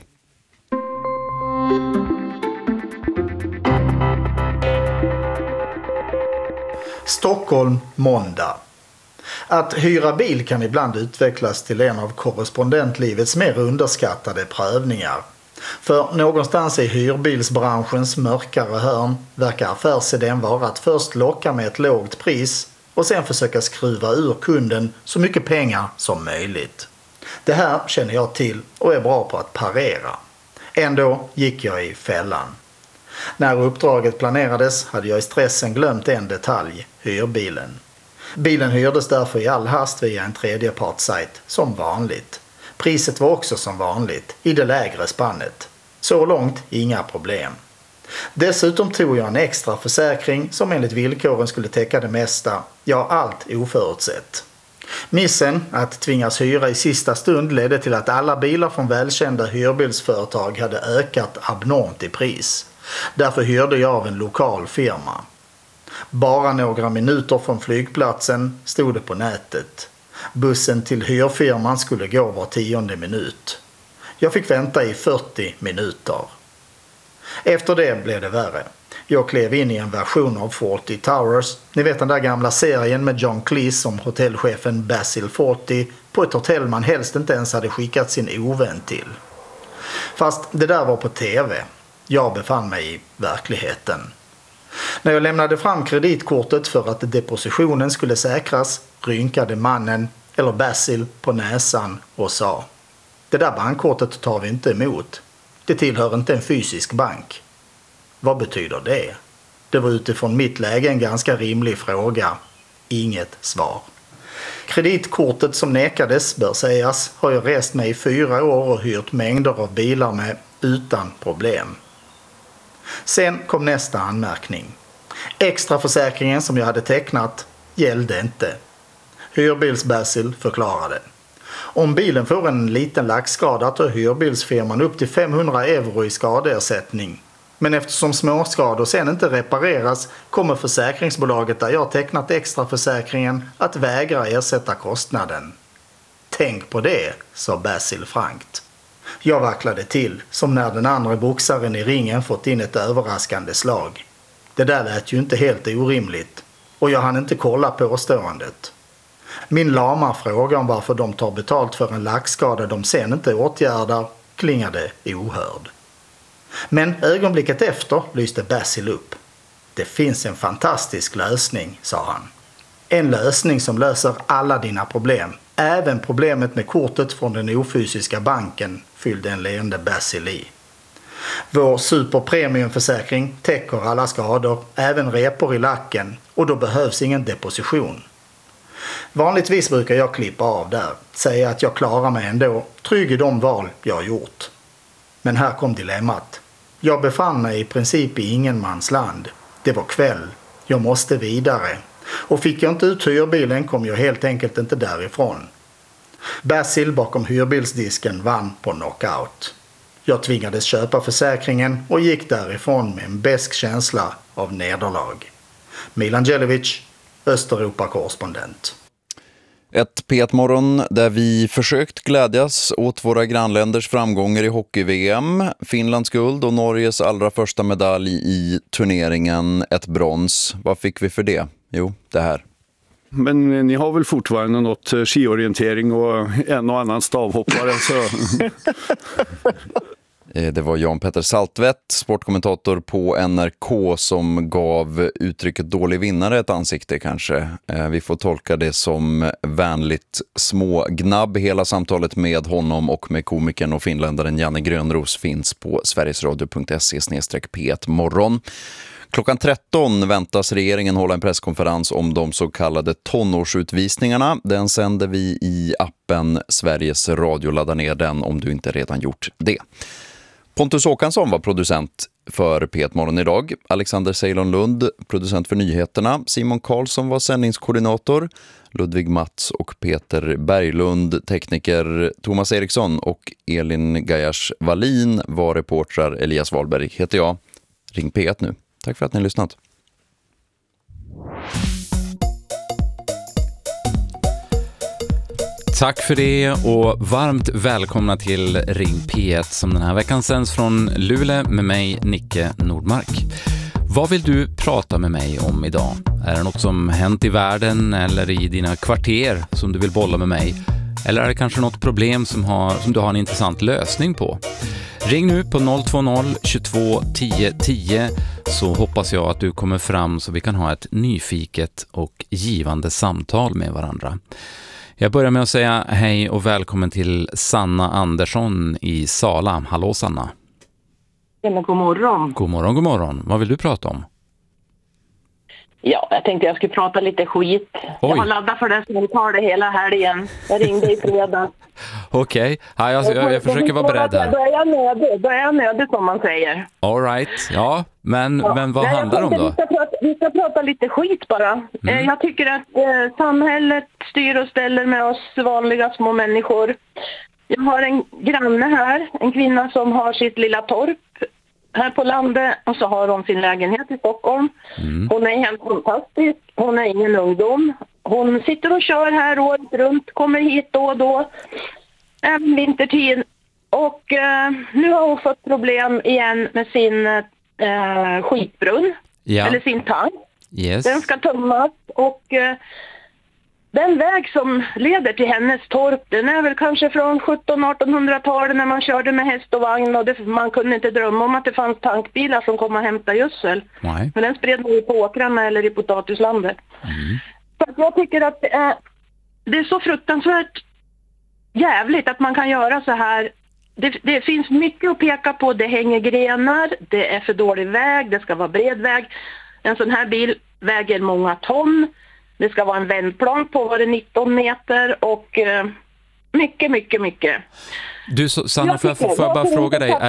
Stockholm, måndag. Att hyra bil kan ibland utvecklas till en av korrespondentlivets mer underskattade prövningar. För någonstans i hyrbilsbranschens mörkare hörn verkar affärsidén vara att först locka med ett lågt pris och sen försöka skruva ur kunden så mycket pengar som möjligt. Det här känner jag till och är bra på att parera. Ändå gick jag i fällan. När uppdraget planerades hade jag i stressen glömt en detalj, hyrbilen. Bilen hyrdes därför i all hast via en tredjepartssajt, som vanligt. Priset var också som vanligt, i det lägre spannet. Så långt, inga problem. Dessutom tog jag en extra försäkring som enligt villkoren skulle täcka det mesta, ja allt oförutsett. Missen att tvingas hyra i sista stund ledde till att alla bilar från välkända hyrbilsföretag hade ökat abnormt i pris. Därför hyrde jag av en lokal firma. Bara några minuter från flygplatsen stod det på nätet. Bussen till hyrfirman skulle gå var 10:e minut. Jag fick vänta i 40 minuter. Efter det blev det värre. Jag klev in i en version av Fawlty Towers. Ni vet den där gamla serien med John Cleese som hotellchefen Basil Fawlty på ett hotell man helst inte ens hade skickat sin ovän till. Fast det där var på tv. Jag befann mig i verkligheten. När jag lämnade fram kreditkortet för att depositionen skulle säkras rynkade mannen, eller Basil, på näsan och sa: "Det där bankkortet tar vi inte emot. Det tillhör inte en fysisk bank." Vad betyder det? Det var utifrån mitt läge en ganska rimlig fråga. Inget svar. Kreditkortet som nekades, bör sägas, har jag rest mig i 4 år och hyrt mängder av bilar med utan problem. Sen kom nästa anmärkning. Extraförsäkringen som jag hade tecknat gällde inte. Hyrbilsbasil förklarade: "Om bilen får en liten lackskada tar hyrbilsfirman upp till 500 euro i skadeersättning. Men eftersom småskador sen inte repareras kommer försäkringsbolaget där jag tecknat extraförsäkringen att vägra ersätta kostnaden." Tänk på det, sa Basil frankt. Jag vacklade till, som när den andra boxaren i ringen fått in ett överraskande slag. Det där lät ju inte helt orimligt, och jag hann inte kolla påståendet. Min lama fråga om varför de tar betalt för en lackskada de sen inte åtgärdar klingade ohörd. Men ögonblicket efter lyste Basil upp. Det finns en fantastisk lösning, sa han. En lösning som löser alla dina problem. Även problemet med kortet från den ofysiska banken, fyllde en leende Basil i. Vår superpremiumförsäkring täcker alla skador, även repor i lacken, och då behövs ingen deposition. Vanligtvis brukar jag klippa av där, säga att jag klarar mig ändå, trygg i de val jag har gjort. Men här kom dilemmat. Jag befann mig i princip i ingenmansland. Det var kväll. Jag måste vidare. Och fick jag inte ut hyrbilen kom jag helt enkelt inte därifrån. Basil bakom hyrbilsdisken vann på knockout. Jag tvingades köpa försäkringen och gick därifrån med en besk känsla av nederlag. Milan Djelevic, Östeuropa-korrespondent. Ett P1-morgon där vi försökt glädjas åt våra grannländers framgångar i hockey-VM, Finlands guld och Norges allra första medalj i turneringen, ett brons. Vad fick vi för det? Jo, det här. Men ni har väl fortfarande något skiorientering och en och annan stavhoppare, så... Det var Jan Petter Saltvedt, sportkommentator på NRK, som gav uttrycket dålig vinnare ett ansikte kanske. Vi får tolka det som vänligt smågnabb. Hela samtalet med honom och med komikern och finländaren Janne Grönros finns på sverigesradio.se/P1 morgon. Klockan 13 väntas regeringen hålla en presskonferens om de så kallade tonårsutvisningarna. Den sänder vi i appen Sveriges Radio. Ladda ner den om du inte redan gjort det. Pontus Åkansson var producent för P1 morgon idag. Alexander Ceylon Lund, producent för nyheterna. Simon Karlsson var sändningskoordinator. Ludvig Mats och Peter Berglund, tekniker. Thomas Eriksson och Elin Gajars Wallin var reportrar. Elias Wahlberg heter jag. Ring P1 nu. Tack för att ni har lyssnat. Tack för det och varmt välkomna till Ring P1 som den här veckan sänds från Luleå med mig, Nicke Nordmark. Vad vill du prata med mig om idag? Är det något som hänt i världen eller i dina kvarter som du vill bolla med mig? Eller är det kanske något problem som du har en intressant lösning på? Ring nu på 020 22 10 10 så hoppas jag att du kommer fram så vi kan ha ett nyfiket och givande samtal med varandra. Jag börjar med att säga hej och välkommen till Sanna Andersson i Sala. Hallå Sanna. Ja, men god morgon. God morgon, god morgon. Vad vill du prata om? Ja, jag tänkte jag skulle prata lite skit. Oj. Jag har laddat för det som tar det hela helgen. Jag ringde i fredag. Okej, ja, jag försöker vara beredd här. Då är jag nödig som man säger. All right, ja. Men vad handlar det om då? Vi ska prata lite skit bara. Jag tycker att samhället styr och ställer med oss vanliga små människor. Jag har en granne här, en kvinna som har sitt lilla torp här på landet och så har hon sin lägenhet i Stockholm. Hon är helt fantastisk, hon är ingen ungdom. Hon sitter och kör här året runt, kommer hit då och då, även vintertid. Och nu har hon fått problem igen med sin skitbrunn, eller sin tank. Yes. Den ska tömmas och den väg som leder till hennes torp, den är väl kanske från 1700-1800-talet när man körde med häst och vagn och man kunde inte drömma om att det fanns tankbilar som kom och hämta gödsel. Nej. Men den spred man ju på åkrarna eller i potatislandet. Så att jag tycker att det är så fruktansvärt jävligt att man kan göra så här. Det finns mycket att peka på. Det hänger grenar, det är för dålig väg, det ska vara bred väg. En sån här bil väger många ton. Det ska vara en vändplan på 19 meter och mycket, mycket, mycket. Du, Sanna, får jag bara fråga dig,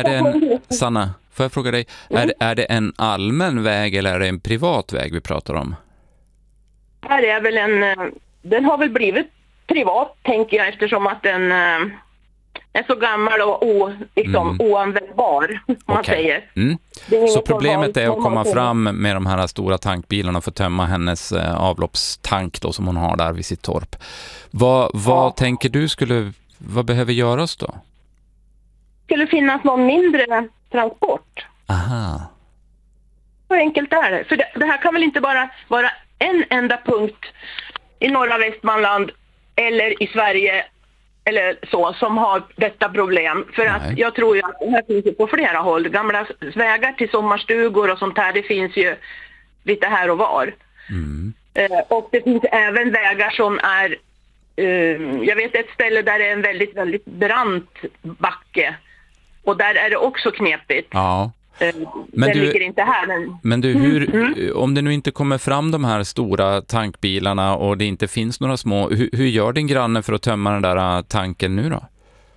är det en allmän väg eller är det en privat väg vi pratar om? Här är väl den har väl blivit privat, tänker jag, eftersom att är så gammal och oanvändbar, om man säger. Så problemet är att komma fram med de här stora tankbilarna och få tömma hennes avloppstank då, som hon har där vid sitt torp. Vad tänker du vad behöver göras då? Skulle finnas någon mindre transport. Aha. Så enkelt är det. För det här kan väl inte bara vara en enda punkt i norra Västmanland eller i Sverige eller så som har detta problem. För att jag tror ju att det här finns ju på flera håll. Gamla vägar till sommarstugor och sånt här, det finns ju lite här och var. Och det finns även vägar som är, jag vet ett ställe där det är en väldigt, väldigt brant backe. Och där är det också knepigt. Ja. Men den ligger inte här. Men du, om det nu inte kommer fram de här stora tankbilarna och det inte finns några små, hur gör din granne för att tömma den där tanken nu då?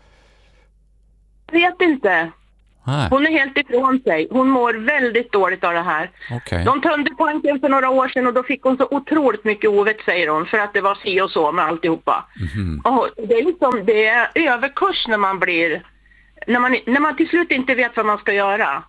Jag vet inte. Nej. Hon är helt ifrån sig. Hon mår väldigt dåligt av det här. Okay. De tömde tanken för några år sedan och då fick hon så otroligt mycket ovett, säger hon, för att det var si och så med alltihopa. Och det är liksom, det är överkurs när man blir... När man till slut inte vet vad man ska göra.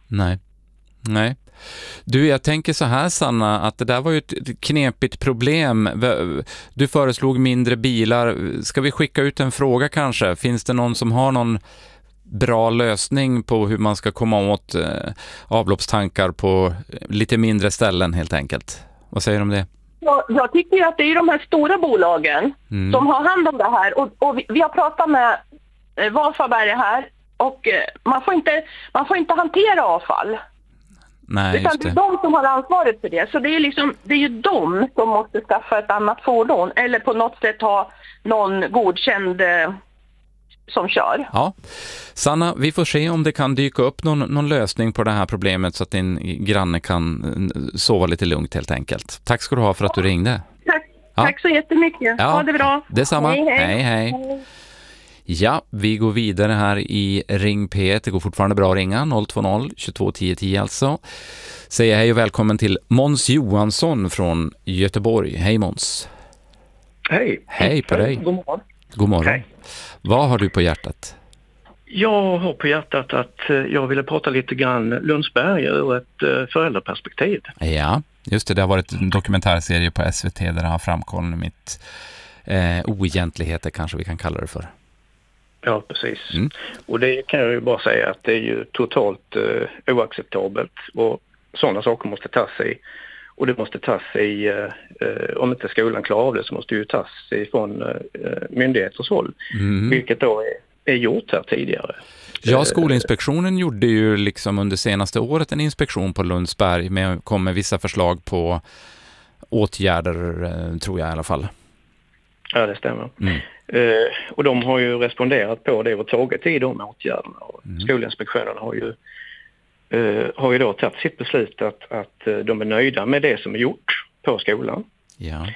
Nej. Du, jag tänker så här, Sanna, att det där var ju ett knepigt problem. Du föreslog mindre bilar. Ska vi skicka ut en fråga kanske? Finns det någon som har någon bra lösning på hur man ska komma åt avloppstankar på lite mindre ställen helt enkelt? Vad säger du om det? Jag tycker ju att det är de här stora bolagen som har hand om det här. Och vi har pratat med Vasaberg här. Och man får inte hantera avfall. Nej, utan det är de som har ansvaret för det. Så det är ju de som måste skaffa ett annat fordon. Eller på något sätt ha någon godkänd som kör. Ja. Sanna, vi får se om det kan dyka upp någon lösning på det här problemet så att din granne kan sova lite lugnt helt enkelt. Tack ska du ha för att du ringde. Tack så jättemycket. Ha det bra. Detsamma. Hej. Ja, vi går vidare här i Ring P1. Det går fortfarande bra att ringa. 020 22 10 10 alltså. Säger hej och välkommen till Måns Johansson från Göteborg. Hej Måns. Hej. Hej på dig. God morgon. God morgon. Hej. Vad har du på hjärtat? Jag har på hjärtat att jag ville prata lite grann Lundsberg ur ett föräldraperspektiv. Ja, just det. Det har varit en dokumentärserie på SVT där det har framkommit oegentligheter, kanske vi kan kalla det för. Ja, precis. Och det kan jag ju bara säga att det är ju totalt oacceptabelt och sådana saker måste tas i. Och det måste tas i, om inte skolan klarar av det så måste det ju tas ifrån myndigheters håll. Vilket då är gjort här tidigare. Ja, Skolinspektionen gjorde ju liksom under senaste året en inspektion på Lundsberg kom med vissa förslag på åtgärder, tror jag i alla fall. Ja, det stämmer. Och de har ju responderat på det och tagit i de åtgärderna. Och Skolinspektionen har ju då tagit sitt beslut att de är nöjda med det som är gjort på skolan. Ja.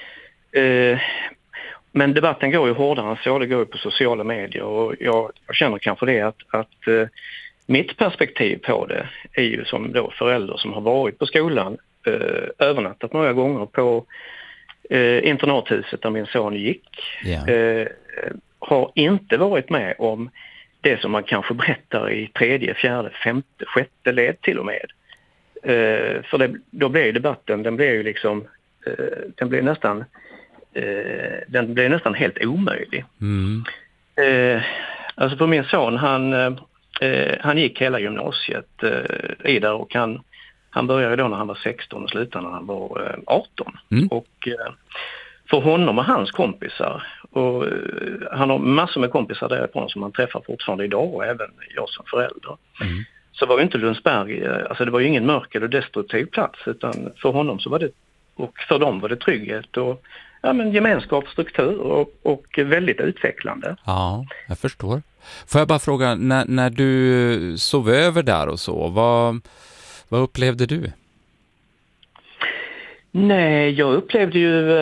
Men debatten går ju hårdare än så, det går ju på sociala medier och jag känner kanske det att mitt perspektiv på det är ju som då förälder som har varit på skolan, övernattat några gånger på internathuset där min son gick. Har inte varit med om det som man kanske berättar i 3:e, 4:e, 5:e, 6:e led till och med. För då blir ju debatten, den blir ju liksom den blir nästan helt omöjlig. Alltså för min son, han gick hela gymnasiet i där och han började då när han var 16 och slutade när han var 18. Och för honom och hans kompisar, och han har massor med kompisar därifrån som han träffar fortfarande idag och även jag som förälder. Så var ju inte Lundsberg, alltså det var ju ingen mörk eller destruktiv plats, utan för honom så var det, och för dem var det trygghet och gemenskap, struktur och väldigt utvecklande. Ja, jag förstår. Får jag bara fråga, när du sov över där och så, vad upplevde du? Nej, jag upplevde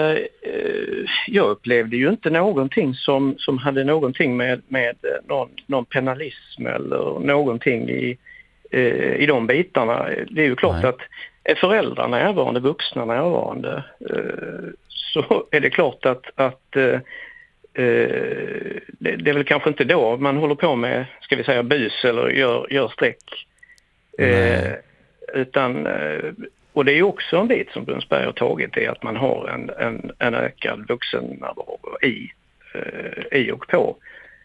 ju inte någonting som hade någonting med någon penalism eller någonting i de bitarna. Det är ju klart att är föräldrar närvarande, vuxna närvarande, så är det klart att det är väl kanske inte då man håller på med, ska vi säga, bus eller gör streck. Utan, och det är ju också en bit som Lundsberg har tagit, är att man har en ökad vuxennärvaro i och på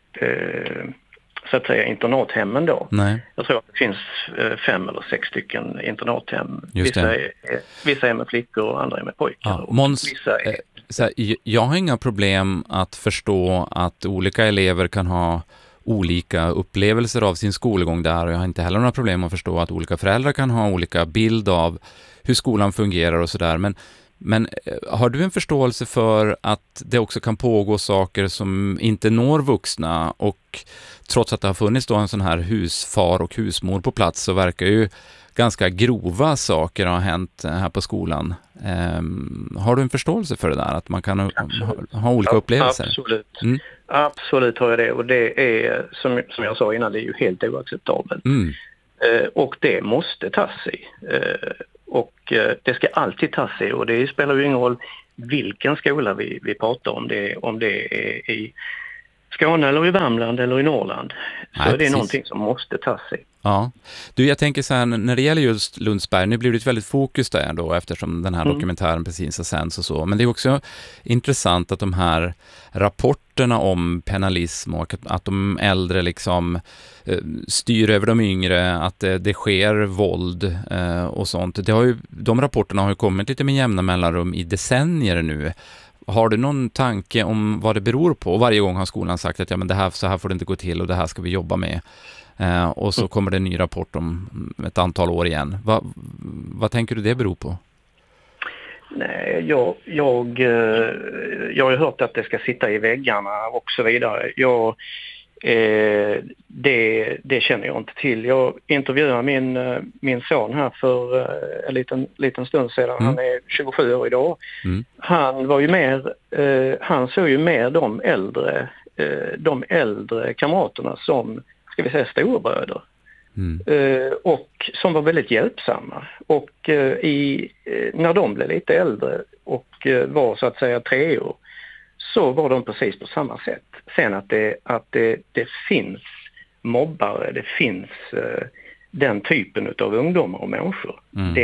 så att säga internathemmen då. Nej. Jag tror att det finns 5 eller 6 stycken internathem. Vissa är med flickor och andra är med pojkar. Ja, Måns, jag har inga problem att förstå att olika elever kan ha olika upplevelser av sin skolgång där, och jag har inte heller några problem att förstå att olika föräldrar kan ha olika bild av hur skolan fungerar och sådär. Men har du en förståelse för att det också kan pågå saker som inte når vuxna, och trots att det har funnits då en sån här husfar och husmor på plats, så verkar ju ganska grova saker ha hänt här på skolan. Har du en förståelse för det där, att man kan ha olika upplevelser? Absolut. Absolut har jag det, och det är som jag sa innan, det är ju helt oacceptabelt. Och det måste tas i. Och det ska alltid tas i, och det spelar ju ingen roll vilken skola vi pratar om. Om det är i Skåne eller i Värmland eller i Norrland. Så är det någonting som måste tas i. Ja. Du, jag tänker så här, när det gäller just Lundsberg, nu blir det ett väldigt fokus där då, eftersom den här dokumentären precis har sänds och så. Men det är också intressant att de här rapporterna om penalism och att de äldre liksom styr över de yngre, att det sker våld och sånt. De rapporterna har ju kommit lite med jämna mellanrum i decennier nu. Har du någon tanke om vad det beror på? Varje gång har skolan sagt att så här får det inte gå till och det här ska vi jobba med. Och så kommer det en ny rapport om ett antal år igen. Vad tänker du det beror på? Nej, jag har hört att det ska sitta i väggarna och så vidare. Det känner jag inte till. Jag intervjuade min son här för en liten stund sedan. Han är 27 år idag. Han var ju han såg ju mer de äldre kamraterna som, ska vi säga, storebröder. Och som var väldigt hjälpsamma. Och när de blev lite äldre och var så att säga 3 år, så var de precis på samma sätt. Sen att det finns mobbare, det finns den typen av ungdomar och människor.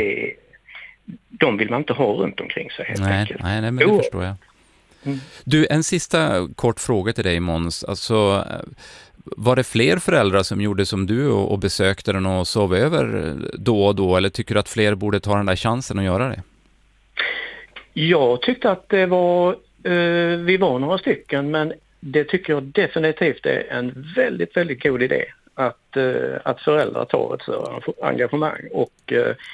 De vill man inte ha runt omkring sig helt enkelt. Nej, men det förstår jag. Du, en sista kort fråga till dig, Måns. Alltså, var det fler föräldrar som gjorde som du och besökte den och sov över då och då, eller tycker du att fler borde ta den där chansen och göra det? Jag tyckte att det var vi var några stycken, men det tycker jag definitivt är en väldigt, väldigt god idé att föräldrar tar ett större engagemang och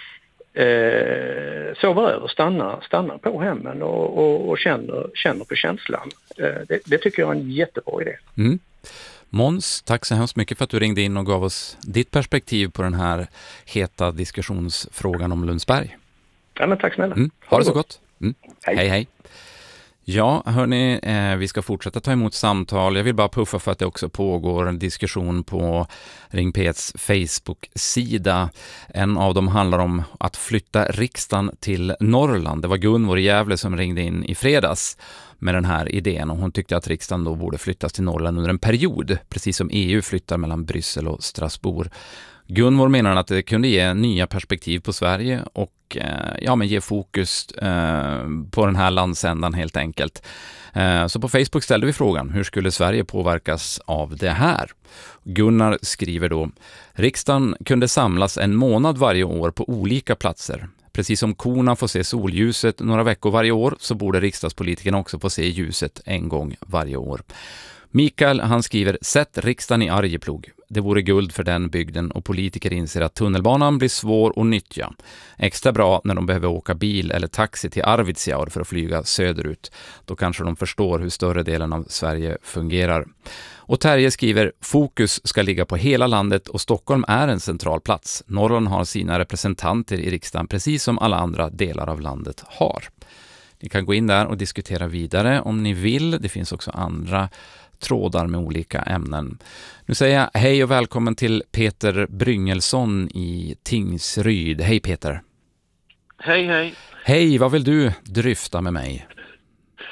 sover över, stannar på hemmen och känner på känslan. Det tycker jag är en jättebra idé. Måns, tack så hemskt mycket för att du ringde in och gav oss ditt perspektiv på den här heta diskussionsfrågan om Lundsberg. Ja, men tack snälla. Ha det så gott. Hej. Ja, hörni, vi ska fortsätta ta emot samtal. Jag vill bara puffa för att det också pågår en diskussion på Ring P1s Facebook-sida. En av dem handlar om att flytta riksdagen till Norrland. Det var Gunvor i Gävle som ringde in i fredags med den här idén, och hon tyckte att riksdagen då borde flyttas till Norrland under en period, precis som EU flyttar mellan Bryssel och Strasbourg. Gunvor menar att det kunde ge nya perspektiv på Sverige och ge fokus på den här landsändan helt enkelt. Så på Facebook ställde vi frågan, hur skulle Sverige påverkas av det här? Gunnar skriver då, riksdagen kunde samlas en månad varje år på olika platser. Precis som korna får se solljuset några veckor varje år, så borde riksdagspolitikerna också få se ljuset en gång varje år. Mikael, han skriver, sätt riksdagen i Arjeplog. Det vore guld för den bygden, och politiker inser att tunnelbanan blir svår att nyttja. Extra bra när de behöver åka bil eller taxi till Arvidsjaur för att flyga söderut. Då kanske de förstår hur större delen av Sverige fungerar. Och Terje skriver, fokus ska ligga på hela landet och Stockholm är en central plats. Norrland har sina representanter i riksdagen precis som alla andra delar av landet har. Ni kan gå in där och diskutera vidare om ni vill. Det finns också andra trådar med olika ämnen. Nu säger jag hej och välkommen till Peter Bryngelsson i Tingsryd. Hej Peter. Hej. Hej, vad vill du dryfta med mig?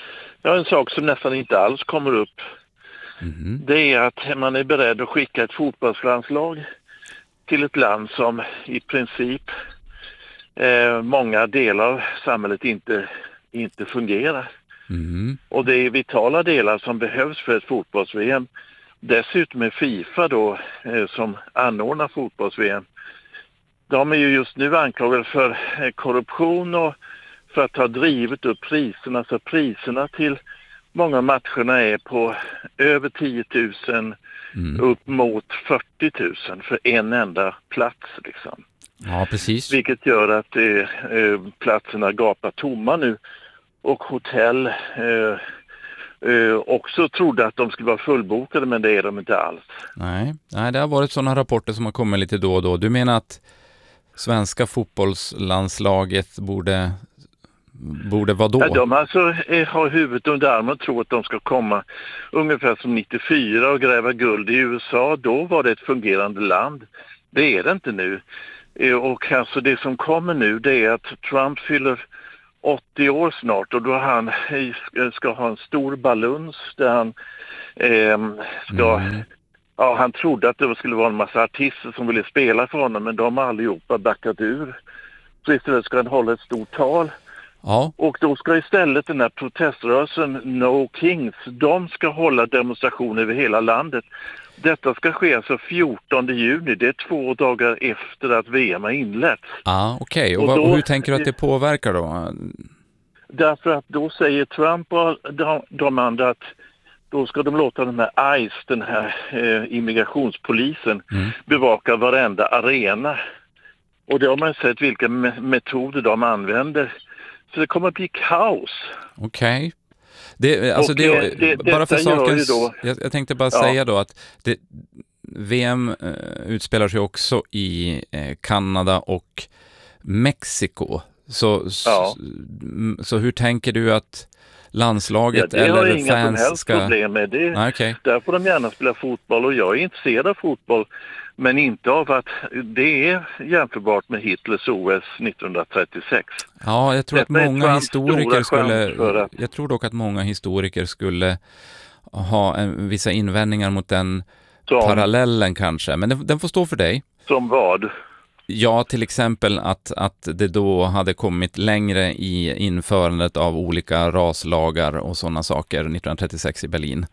Ja, en sak som nästan inte alls kommer upp. Det är att man är beredd att skicka ett fotbollslandslag till ett land som i princip många delar av samhället inte fungerar. Och det är vitala delar som behövs för ett fotbolls-VM. Dessutom är FIFA då som anordnar fotbolls-VM. De är ju just nu anklagade för korruption och för att ha drivit upp priserna. Så priserna till många matcherna är på över 10 000 upp mot 40 000 för en enda plats liksom. Ja, precis. Vilket gör att platserna gapar tomma nu. Och hotell också trodde att de skulle vara fullbokade, men det är de inte alls. Nej, det har varit sådana rapporter som har kommit lite då och då. Du menar att svenska fotbollslandslaget borde vara då? Ja, de alltså har huvudet under armen och tror att de ska komma ungefär som 94 och gräva guld i USA. Då var det ett fungerande land. Det är det inte nu. Och alltså det som kommer nu, det är att Trump fyller 80 år snart och då han ska ha en stor baluns där han ja, han trodde att det skulle vara en massa artister som ville spela för honom, men de har allihopa backat ur. Så istället ska han hålla ett stort tal. Ja. Och då ska istället den här proteströrelsen No Kings, de ska hålla demonstrationer över hela landet. Detta ska ske alltså 14 juni, det är 2 dagar efter att VM har inletts. Okej. Och hur tänker du att det påverkar då? Därför att då säger Trump och de andra att då ska de låta den här ICE, den här immigrationspolisen, bevaka varenda arena. Och det har man sett vilka metoder de använder. Så det kommer att bli kaos. Okej. Bara för sakens... Jag tänkte bara säga då att VM utspelar sig också i Kanada och Mexiko. Så hur tänker du att landslaget eller fans ska... Det har inga som helst problem med det. Okay. Där får de gärna spela fotboll och jag är intresserad av fotboll. Men inte av att det är jämförbart med Hitlers OS 1936. Ja, jag tror att många historiker skulle... Jag tror dock att många historiker skulle ha vissa invändningar mot den parallellen kanske. Men den får stå för dig. Som vad? Ja, till exempel att det då hade kommit längre i införandet av olika raslagar och sådana saker 1936 i Berlin.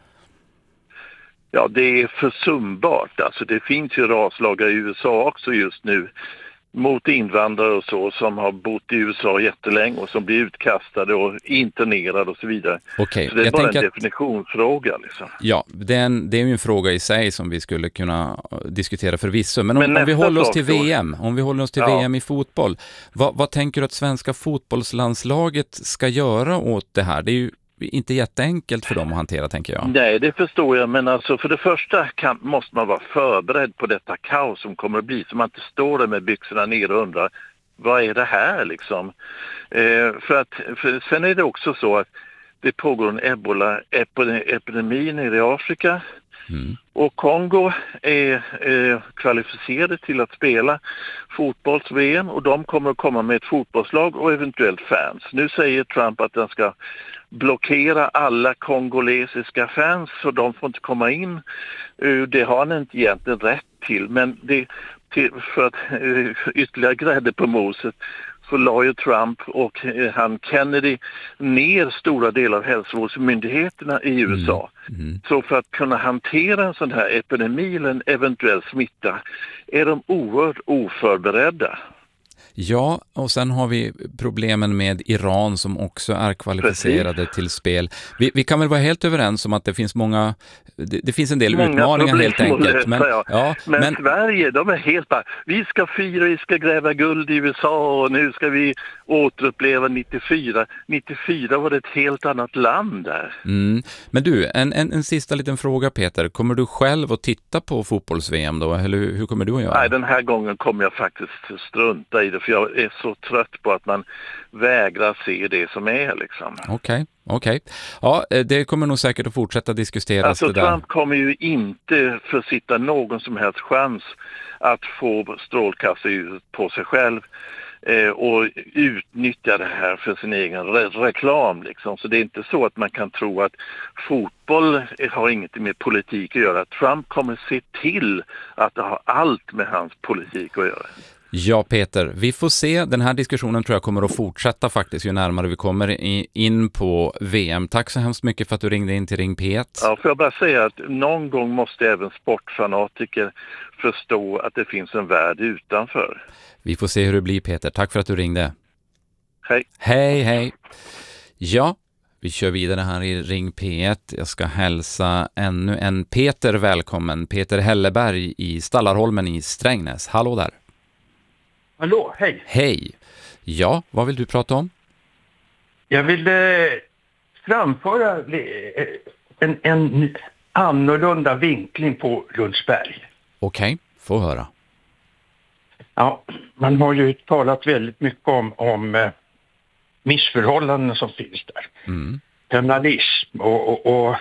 Ja, det är försumbart. Alltså det finns ju raslagar i USA också just nu mot invandrare och så som har bott i USA jättelänge och som blir utkastade och internerade och så vidare. Okej, så det är bara en definitionsfråga liksom. Ja, det är ju en fråga i sig som vi skulle kunna diskutera förvisso. Men om vi håller oss till VM, VM i fotboll, vad tänker du att svenska fotbollslandslaget ska göra åt det här? Det är ju inte jätteenkelt för dem att hantera, tänker jag. Nej, det förstår jag. Men alltså för det första måste man vara förberedd på detta kaos som kommer att bli. Så man inte står där med byxorna ner och undrar, vad är det här liksom? För sen är det också så att det pågår en ebola-epidemi nere i Afrika. Och Kongo är kvalificerade till att spela fotbolls-VM och de kommer att komma med ett fotbollslag och eventuellt fans. Nu säger Trump att den ska blockera alla kongolesiska fans så de får inte komma in. Det har han inte egentligen rätt till, men för att ytterligare grädde på moset så la ju Trump och han Kennedy ner stora delar av hälsovårdsmyndigheterna i USA. Så för att kunna hantera en sån här epidemi eller en eventuell smitta är de oerhört oförberedda. Ja, och sen har vi problemen med Iran som också är kvalificerade till spel. Vi kan väl vara helt överens om att det finns det finns en del utmaningar helt enkelt. Men Sverige, de är helt bara, vi ska gräva guld i USA och nu ska vi återuppleva 94. 94 var det ett helt annat land där. Men du, en sista liten fråga Peter. Kommer du själv att titta på fotbolls-VM då? Eller hur kommer du att göra? Nej, den här gången kommer jag faktiskt strunta i det. För jag är så trött på att man vägrar se det som är liksom. Okej. Ja, det kommer nog säkert att fortsätta diskuteras. Alltså Trump kommer ju inte försitta någon som helst chans att få strålkastarljuset på sig själv. och utnyttja det här för sin egen reklam liksom. Så det är inte så att man kan tro att fotboll har inget med politik att göra. Trump kommer se till att det har allt med hans politik att göra. Ja, Peter, vi får se. Den här diskussionen tror jag kommer att fortsätta faktiskt ju närmare vi kommer in på VM. Tack så hemskt mycket för att du ringde in till Ring P1. Ja, får jag bara säga att någon gång måste även sportfanatiker förstå att det finns en värld utanför. Vi får se hur det blir, Peter. Tack för att du ringde. Hej. Hej, hej. Ja, vi kör vidare här i Ring P1. Jag ska hälsa ännu en Peter välkommen. Peter Helleberg i Stallarholmen i Strängnäs. Hallå där. Hallå, hej. Hej. Ja, vad vill du prata om? Jag vill framföra en annorlunda vinkling på Lundsberg. Okej, få höra. Ja, man har ju talat väldigt mycket om missförhållanden som finns där. Journalism och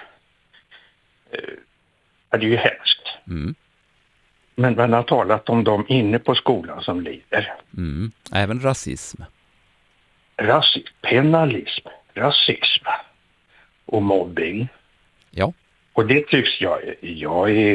det är ju hemskt. Men man har talat om dem inne på skolan som lider. Även rasism. Penalism, rasism och mobbing. Ja. Och det tycks jag är